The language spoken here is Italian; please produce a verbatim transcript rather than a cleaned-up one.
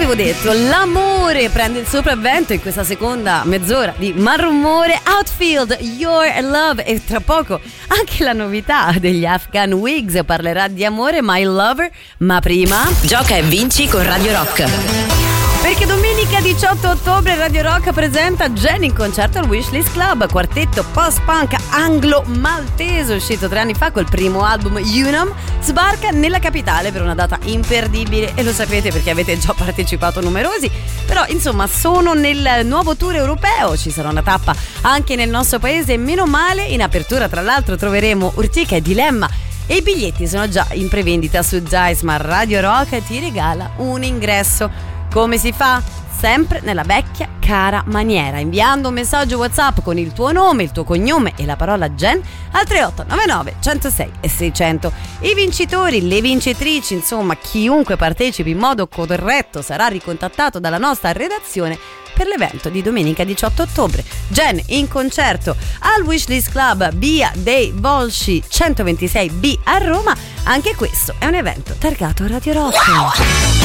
avevo detto, l'amore prende il sopravvento in questa seconda mezz'ora di Malrumore. Outfield, Your Love, e tra poco anche la novità degli Afghan Wigs parlerà di amore, My Lover, ma prima gioca e vinci con Radio Rock. Perché domenica diciotto ottobre Radio Rock presenta Jenny in concerto al Wishlist Club, quartetto post-punk anglo-maltese uscito tre anni fa col primo album Unum, sbarca nella capitale per una data imperdibile e lo sapete perché avete già partecipato numerosi, però insomma sono nel nuovo tour europeo, ci sarà una tappa anche nel nostro paese, meno male. In apertura tra l'altro troveremo Urtica e Dilemma e i biglietti sono già in prevendita su Dice, ma Radio Rock ti regala un ingresso. Come si fa? Sempre nella vecchia cara maniera, inviando un messaggio WhatsApp con il tuo nome, il tuo cognome e la parola Gen al tre otto nove nove uno zero sei e seicento. I vincitori, le vincitrici, insomma chiunque partecipi in modo corretto sarà ricontattato dalla nostra redazione per l'evento di domenica diciotto ottobre. Gen in concerto al Wishlist Club, via dei Volsci centoventisei B a Roma. Anche questo è un evento targato Radio Rock.